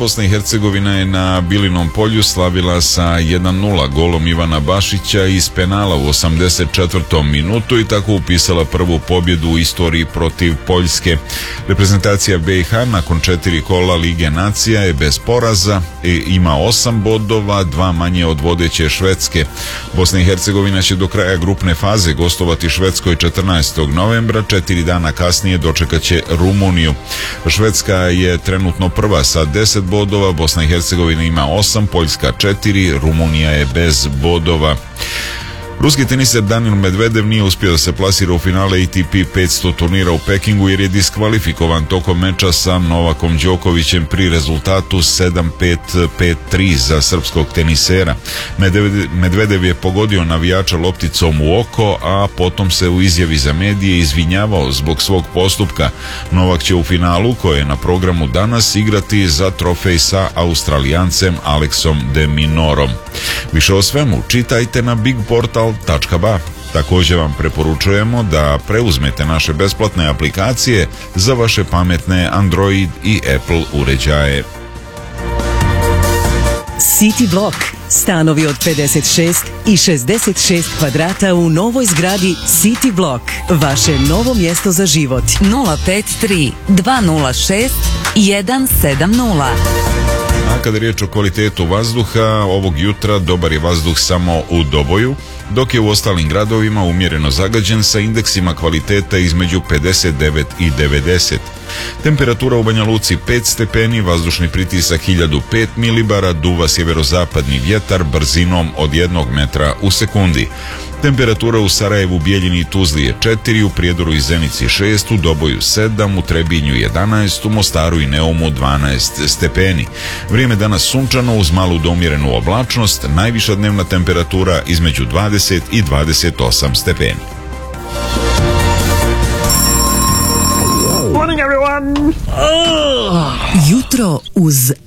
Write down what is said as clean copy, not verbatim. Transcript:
Bosna i Hercegovina je na Bilinom polju slavila sa 1:0 golom Ivana Bašića iz penala u 84. minutu i tako upisala prvu pobjedu u istoriji protiv Poljske. Reprezentacija BiH nakon 4 kola Lige nacija je bez poraza, ima 8 bodova, 2 manje od vodeće Švedske. Bosna i Hercegovina će do kraja grupne faze gostovati Švedskoj 14. novembra, 4 dana kasnije dočekat će Rumuniju. Švedska je trenutno prva sa 10 bodova, Bosna i Hercegovina ima 8, Poljska 4, Rumunija je bez bodova. Ruski teniser Danil Medvedev nije uspio da se plasira u finale ATP 500 turnira u Pekingu jer je diskvalifikovan tokom meča sa Novakom Đokovićem pri rezultatu 7-5, 5-3 za srpskog tenisera. Medvedev je pogodio navijača lopticom u oko, a potom se u izjavi za medije izvinjavao zbog svog postupka. Novak će u finalu, koje je na programu danas, igrati za trofej sa Australijancem Alexom de Minorom. Više o svemu čitajte na bigportal.ba. Također vam preporučujemo da preuzmete naše besplatne aplikacije za vaše pametne Android i Apple uređaje. City Block. Stanovi od 56 i 66 kvadrata u novoj zgradi City Block. Vaše novo mjesto za život. 053 206 170. A kada je riječ o kvalitetu vazduha, ovog jutra dobar je vazduh samo u Doboju, dok je u ostalim gradovima umjereno zagađen sa indeksima kvaliteta između 59 i 90. Temperatura u Banja Luci 5 stepeni, vazdušni pritisak 1005 milibara, duva sjeverozapadni vjetar brzinom od 1 metra u sekundi. Temperatura u Sarajevu, Bijeljini i Tuzli je 4, u Prijedoru i Zenici 6, u Doboju 7, u Trebinju 11, u Mostaru i Neumu 12 stepeni. Vrijeme danas sunčano uz malu do umjerenu oblačnost, najviša dnevna temperatura između 20 i 28 stepeni. Morning everyone! Jutro uz